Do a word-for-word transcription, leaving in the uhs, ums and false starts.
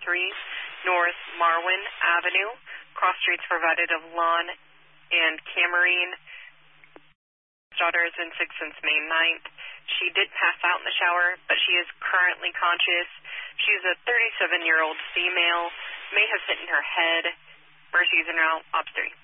three North Marwin Avenue. Cross streets provided of Lawn and Camarine. Daughter is in sick since May ninth. She did pass out in the shower, but she is currently conscious. She's a thirty-seven-year-old female, may have hit in her head. Mercy is in route, Ops three.